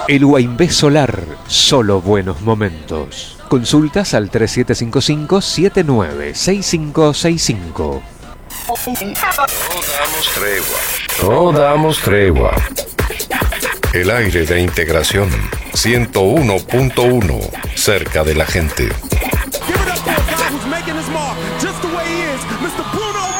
El Huaynbé Solar, solo buenos momentos. Consultas al 3755-796565. No damos tregua. El aire de integración 101.1, cerca de la gente. Give it up for a guy who's making his mark just the way he is, Mr. Bruno